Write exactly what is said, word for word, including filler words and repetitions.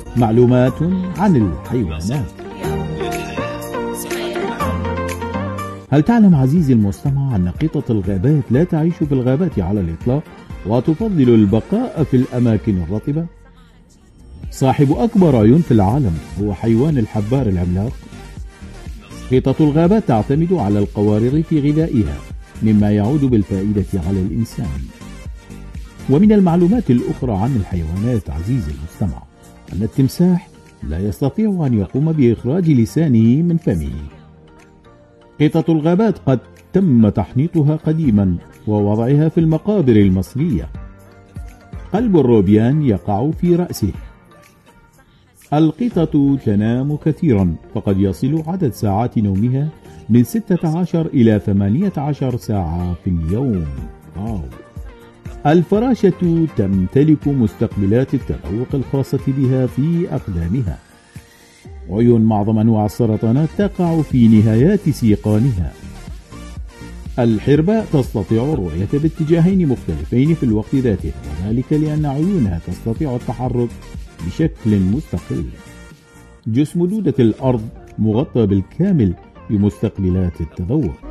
معلومات عن الحيوانات. هل تعلم عزيزي المستمع أن قطط الغابات لا تعيش في الغابات على الإطلاق وتفضل البقاء في الأماكن الرطبة؟ صاحب أكبر عيون في العالم هو حيوان الحبار العملاق. قطط الغابات تعتمد على القوارض في غذائها، مما يعود بالفائدة على الإنسان. ومن المعلومات الأخرى عن الحيوانات عزيزي المستمع أن التمساح لا يستطيع أن يقوم بإخراج لسانه من فمه. قطط الغابات قد تم تحنيطها قديما ووضعها في المقابر المصرية. قلب الروبيان يقع في رأسه. القطط تنام كثيرا، فقد يصل عدد ساعات نومها من ستة عشر إلى ثمانية عشر ساعة في اليوم. واو. الفراشة تمتلك مستقبلات التذوق الخاصة بها في أقدامها. عيون معظم أنواع السرطانات تقع في نهايات سيقانها. الحرباء تستطيع الرؤية باتجاهين مختلفين في الوقت ذاته، وذلك لأن عيونها تستطيع التحرك بشكل مستقل. جسم دودة الأرض مغطى بالكامل بمستقبلات التذوق.